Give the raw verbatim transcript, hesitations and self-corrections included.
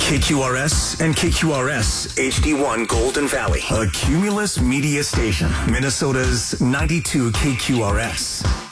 K Q R S and K Q R S H D one Golden Valley. A Cumulus Media Station. Minnesota's ninety-two K Q R S.